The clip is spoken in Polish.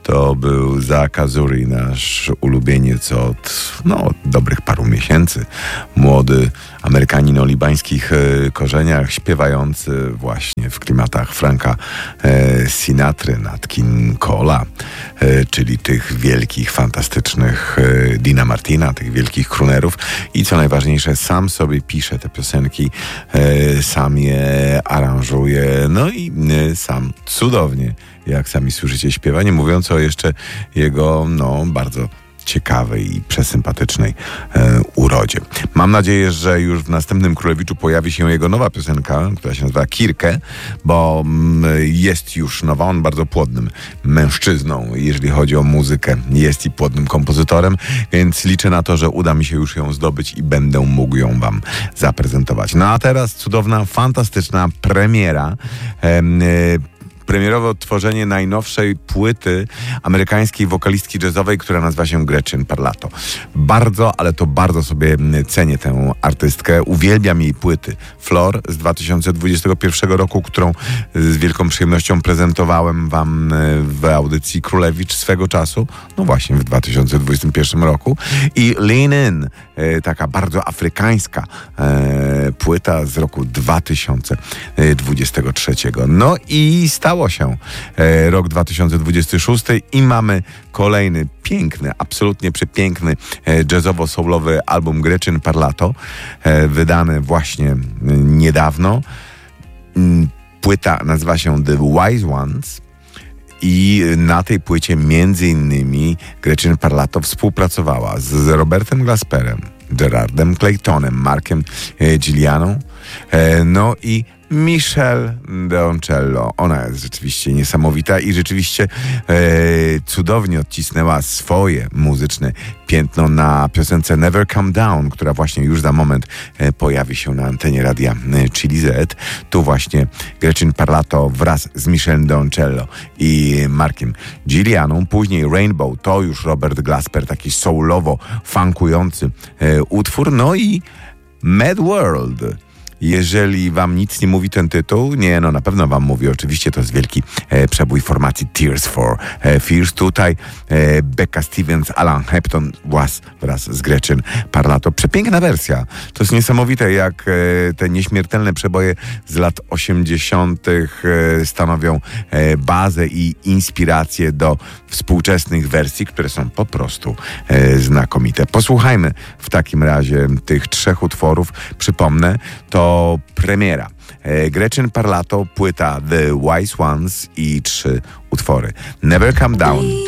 To był Zack Azuri, nasz ulubieniec od dobrych paru miesięcy. Młody Amerykanin o libańskich korzeniach, śpiewający właśnie w klimatach Franka Sinatry, Nat King Cole'a, czyli tych wielkich, fantastycznych Dina Martina, tych wielkich croonerów. I co najważniejsze, sam sobie pisze te piosenki, sam je aranżuje, no i sam cudownie, jak sami słyszycie, śpiewa, nie mówiąc o jeszcze jego bardzo ciekawej i przesympatycznej urodzie. Mam nadzieję, że już w następnym Królewiczu pojawi się jego nowa piosenka, która się nazywa Kirke, bo jest już nowa. On bardzo płodnym mężczyzną, jeżeli chodzi o muzykę. Jest i płodnym kompozytorem, więc liczę na to, że uda mi się już ją zdobyć i będę mógł ją wam zaprezentować. No a teraz cudowna, fantastyczna premiera. Premierowe odtworzenie najnowszej płyty amerykańskiej wokalistki jazzowej, która nazywa się Gretchen Parlato. Bardzo, ale to bardzo sobie cenię tę artystkę. Uwielbiam jej płyty. Floor z 2021 roku, którą z wielką przyjemnością prezentowałem wam w audycji Królewicz swego czasu. No właśnie w 2021 roku. I Lean In, taka bardzo afrykańska płyta z roku 2023. No i stało się rok 2026 i mamy kolejny piękny, absolutnie przepiękny jazzowo-soulowy album Gretchen Parlato, wydany właśnie niedawno. Płyta nazywa się The Wise Ones i na tej płycie między innymi Gretchen Parlato współpracowała z Robertem Glasperem, Gerardem Claytonem, Markiem Giulianą, no i Michelle Deoncello. Ona jest rzeczywiście niesamowita i rzeczywiście cudownie odcisnęła swoje muzyczne piętno na piosence Never Come Down, która właśnie już za moment pojawi się na antenie radia Chili Z. Tu właśnie Gretchen Parlato wraz z Michelle Deoncello i Markiem Giulianą. Później Rainbow, to już Robert Glasper, taki soulowo-funkujący utwór. No i Mad World. Jeżeli wam nic nie mówi ten tytuł, na pewno wam mówi. Oczywiście to jest wielki przebój formacji Tears for Fears. Tutaj Becca Stevens, Alan Hepton wraz z Gretchen Parlato. Przepiękna wersja. To jest niesamowite, jak te nieśmiertelne przeboje z lat 80. stanowią bazę i inspirację do współczesnych wersji, które są po prostu znakomite. Posłuchajmy w takim razie tych trzech utworów. Przypomnę, to premiera Gretchen Parlato, płyta The Wise Ones i 3 utwory. Never Come Down,